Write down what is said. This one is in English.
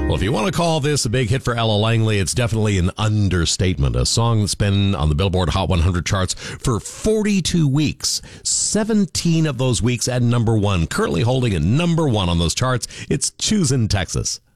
Well, if you want to call this a big hit for Ella Langley, it's definitely an understatement. A song that's been on the Billboard Hot 100 charts for 42 weeks. 17 of those weeks at number one. Currently holding at number one on those charts, it's Choosin' Texas.